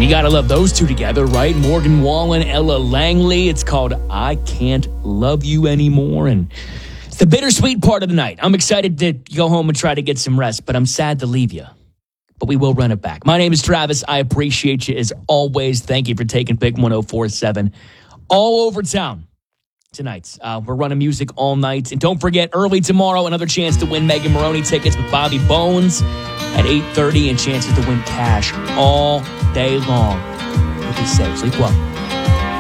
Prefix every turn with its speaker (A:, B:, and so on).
A: And you got to love those two together, right? Morgan Wallen, Ella Langley. It's called I Can't Love You Anymore. And it's the bittersweet part of the night. I'm excited to go home and try to get some rest, but I'm sad to leave you. But we will run it back. My name is Travis. I appreciate you as always. Thank you for taking Big 104.7 all over town tonight. We're running music all night. And don't forget, early tomorrow, another chance to win Megan Maroney tickets with Bobby Bones at 8:30 and chances to win cash all day long. Be safe. Sleep well.